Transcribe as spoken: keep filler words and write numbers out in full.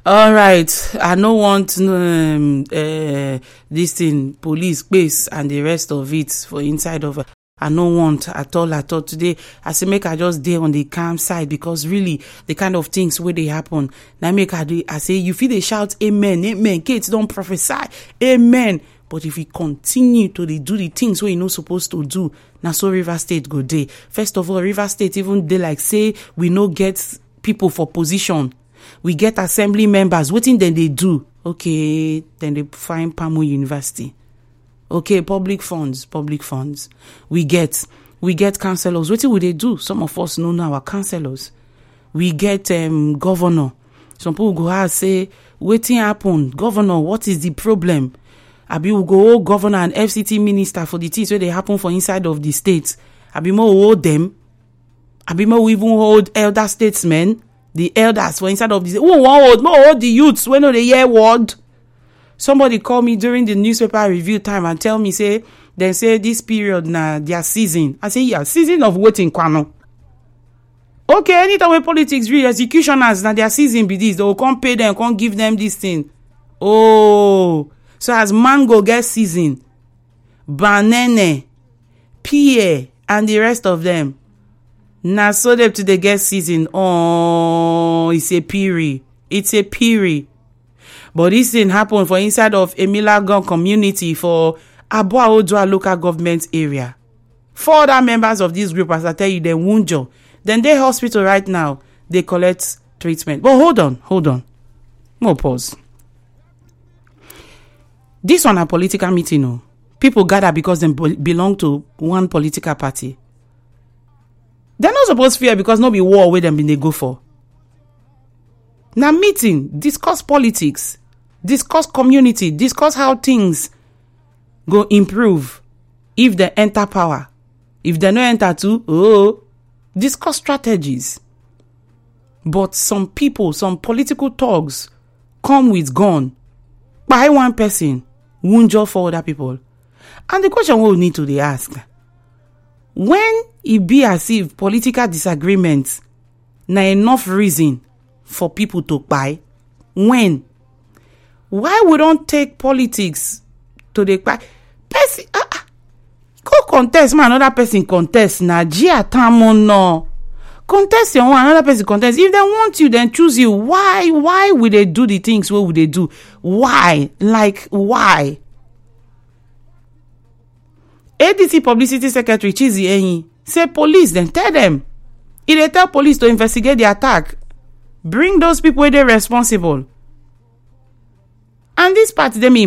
All right, I no want um, uh, this thing, police, space, and the rest of it for inside of. I no want at all, at all. Today, I say make I just dey on the calm side because really the kind of things where they happen. Now make I do. I say you feel they shout amen, amen. Kids don't prophesy, amen. But if you continue to dey do the things where you're not supposed to do, now so River State go day. First of all, River State even they like say we no get people for position. We get assembly members. What thing then they do? Okay, then they find Pamu University. Okay, public funds, public funds. We get, we get councillors. What would they do? Some of us know now our councillors. We get um, governor. Some people go out say, waiting happen. Governor, what is the problem? Abi we go hold governor and F C T minister for the things where they happen for inside of the state. Abi more hold them. Abi more even hold elder statesmen. The elders for inside of this. Who won't hold? More hold the youths when no they hear word. Somebody call me during the newspaper review time and tell me, say, they say this period na their season. I say, yeah, season of waiting, Kwano. Okay, anytime when politics real executioners na their season be this, they will come pay them, come give them this thing. Oh, so as mango get season, banana, pear, and the rest of them. Na so them to the get season. Oh, it's a piri. It's a piri. But this thing happened for inside of Emilagon community for Abua Odua local government area. Four other members of this group, as I tell you, they wunjo. Then they hospital right now. They collect treatment. But hold on, hold on. More pause. This one a political meeting, no. People gather because they belong to one political party. They're not supposed to fear because no be war where them been they go for. Now meeting, discuss politics, discuss community, discuss how things go improve if they enter power. If they no enter too, oh, discuss strategies. But some people, some political thugs come with gun, buy one person, wunjure for other people. And the question we need to be asked, when it be as if political disagreements na enough reason for people to buy, when? Why we don't take politics to the buy? Person, ah, ah, go contest, man, another person contest. Na Gia Tamon no. Contest your one, another person contest. If they want you, then choose you. Why? Why would they do the things? What would they do? Why? Like, why? A D C Publicity Secretary Chizi Enyi say police, then tell them. If they tell police to investigate the attack, bring those people where they're responsible. And this part, they mean